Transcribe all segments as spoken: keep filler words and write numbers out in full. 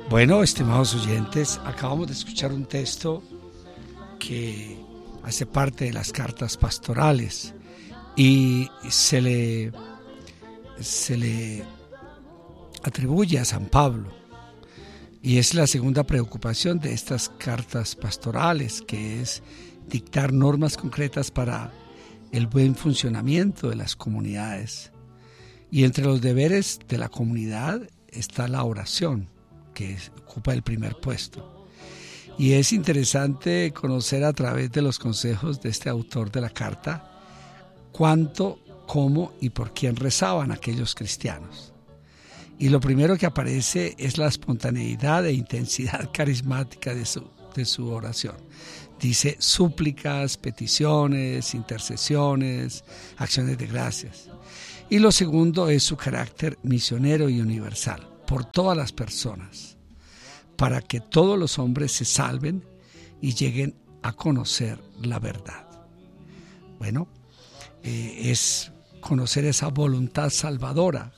Bueno, estimados oyentes, acabamos de escuchar un texto que hace parte de las cartas pastorales y se le, se le atribuye a San Pablo. Y es la segunda preocupación de estas cartas pastorales, que es dictar normas concretas para el buen funcionamiento de las comunidades. Y entre los deberes de la comunidad está la oración, que ocupa el primer puesto. Y es interesante conocer a través de los consejos de este autor de la carta cuánto, cómo y por quién rezaban aquellos cristianos. Y lo primero que aparece es la espontaneidad e intensidad carismática de su, de su oración. Dice súplicas, peticiones, intercesiones, acciones de gracias. Y lo segundo es su carácter misionero y universal, por todas las personas, para que todos los hombres se salven y lleguen a conocer la verdad. Bueno, eh, es conocer esa voluntad salvadora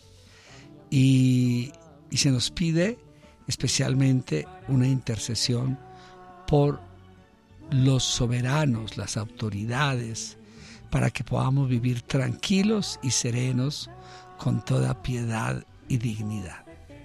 y, y se nos pide especialmente una intercesión por los soberanos, las autoridades, para que podamos vivir tranquilos y serenos con toda piedad y dignidad.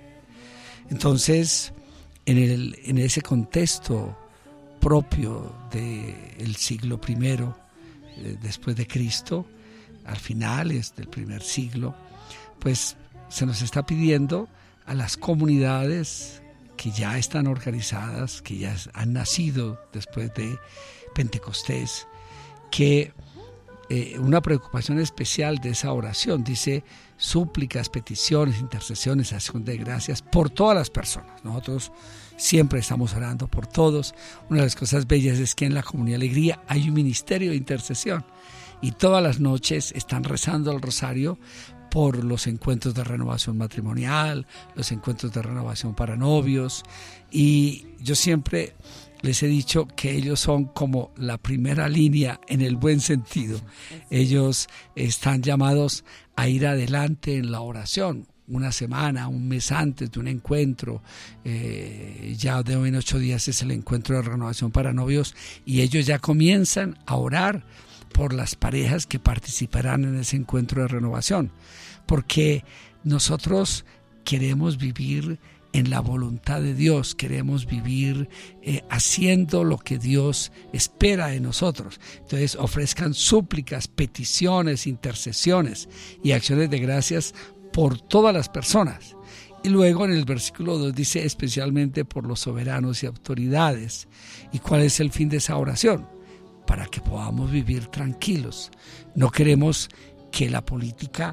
Entonces, en, el, en ese contexto propio del siglo primero, eh, después de Cristo, al finales del primer siglo, pues se nos está pidiendo a las comunidades que ya están organizadas, que ya han nacido después de Pentecostés, que eh, una preocupación especial de esa oración, dice súplicas, peticiones, intercesiones, acción de gracias por todas las personas. Nosotros siempre estamos orando por todos. Una de las cosas bellas es que en la Comunidad Alegría hay un ministerio de intercesión y todas las noches están rezando el rosario por los encuentros de renovación matrimonial, los encuentros de renovación para novios, y yo siempre les he dicho que ellos son como la primera línea en el buen sentido. Ellos están llamados a ir adelante en la oración. Una semana, un mes antes de un encuentro, eh, ya de hoy en ocho días es el encuentro de renovación para novios, y ellos ya comienzan a orar por las parejas que participarán en ese encuentro de renovación, porque nosotros queremos vivir en la voluntad de Dios, queremos vivir eh, haciendo lo que Dios espera de nosotros. Entonces ofrezcan súplicas, peticiones, intercesiones y acciones de gracias por todas las personas. Y luego en el versículo dos dice especialmente por los soberanos y autoridades. ¿Y cuál es el fin de esa oración? Para que podamos vivir tranquilos. No queremos que la política